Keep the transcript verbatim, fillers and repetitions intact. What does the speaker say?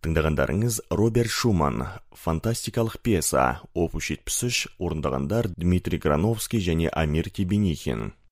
Тыңдағандарыңыз Роберт Шуман, фантастикалық пьеса, опус жетпіс үш, орындағандар Дмитрий Грановский және Амир Тебенихин.